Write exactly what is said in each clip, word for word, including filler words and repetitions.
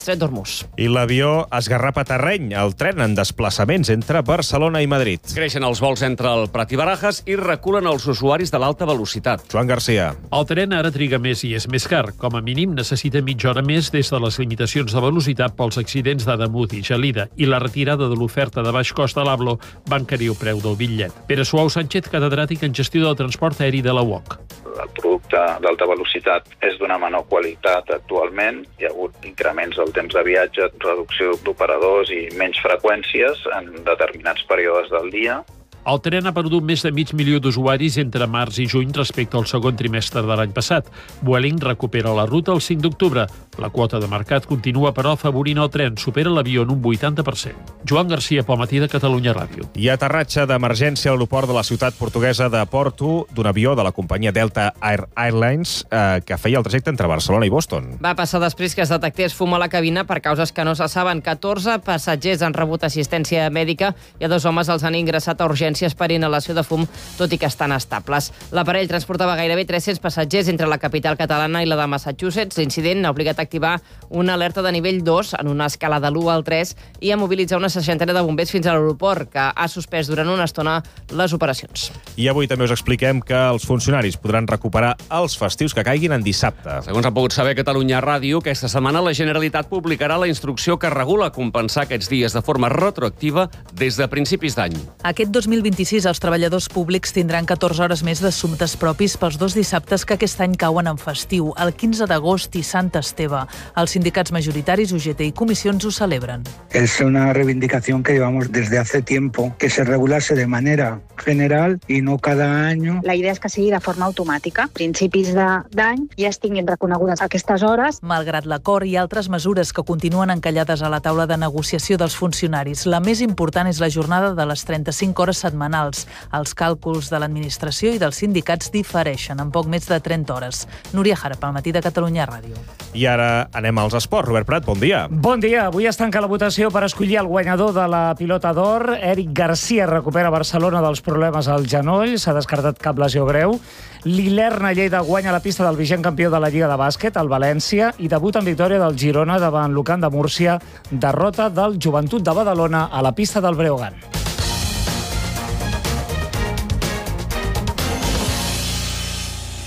Estret d'Hormuz. I l'avió esgarrapa terreny, el tren en desplaçaments entre Barcelona i Madrid. Creixen els vols entre el Prat i Barajas i reculen els usuaris de l'alta velocitat. Joan Garcia. El tren ara triga més i és més car. Com a mínim necessita mitja hora més des de les limitacions de velocitat pels accidents d'Ademuz i Gelida i la retirada de l'oferta de baix cost a l'Ablo va encarir el preu del bitllet. Pere Suau Sánchez, catedràtic en gestió del transport aeri de la U O C. El producte d'alta velocitat és d'una menor qualitat actualment. Hi ha hagut increments del temps de viatge, reducció d'operadors i menys freqüències en determinats períodes del dia. El tren ha perdut més de mig milió d'usuaris entre març i juny respecte al segon trimestre de l'any passat. Vueling recupera la ruta el cinc d'octubre. La quota de mercat continua, però, afavorint el tren. Supera l'avió en un vuitanta per cent. Joan Garcia, pel matí de Catalunya Ràdio. Hi ha aterratge d'emergència a l'aeroport de la ciutat portuguesa de Porto d'un avió de la companyia Delta Air Airlines eh, que feia el trajecte entre Barcelona i Boston. Va passar després que es detectés fum a la cabina per causes que no se saben. catorze passatgers han rebut assistència mèdica i a dos homes els han ingressat a urgències per inhalació de fum, tot i que estan estables. L'aparell transportava gairebé tres-cents passatgers entre la capital catalana i la de Massachusetts. L'incident ha obligat a activar una alerta de nivell dos en una escala de l'u al tres i a mobilitzar una seixantena de bombers fins a l'aeroport, que ha suspès durant una estona les operacions. I avui també us expliquem que els funcionaris podran recuperar els festius que caiguin en dissabte. Segons ha pogut saber Catalunya Ràdio, aquesta setmana la Generalitat publicarà la instrucció que regula compensar aquests dies de forma retroactiva des de principis d'any. Aquest dos mil vint-i-sis els treballadors públics tindran catorze hores més d'assumptes propis pels dos dissabtes que aquest any cauen en festiu, el quinze d'agost i Sant Esteve. Els sindicats majoritaris, U G T i comissions ho celebren. Es una reivindicación que llevamos desde hace tiempo, que se regulase de manera general y no cada año. La idea és que sigui de forma automàtica. A principis d'any ja estiguin reconegudes aquestes hores. Malgrat l'acord, hi ha altres mesures que continuen encallades a la taula de negociació dels funcionaris. La més important és la jornada de les trenta-cinc hores setmanals. Els càlculs de l'administració i dels sindicats difereixen en poc més de trenta hores. Núria Jara, pel matí de Catalunya Ràdio. I ara anem als esports. Robert Prat, bon dia. Bon dia. Avui es tanca la votació per escollir el guanyador de la pilota d'or. Eric Garcia recupera Barcelona dels problemes al genoll. S'ha descartat cap lesió greu. L'Ilerna Lleida guanya la pista del vigent campió de la Lliga de Bàsquet, el València, i debut en victòria del Girona davant l'Ucán de Múrcia. Derrota del Joventut de Badalona a la pista del Breogán.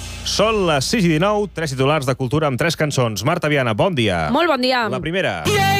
Són les sis i dinou, tres titulars de cultura amb tres cançons. Marta Viana, bon dia. Molt bon dia. La primera. Yeah!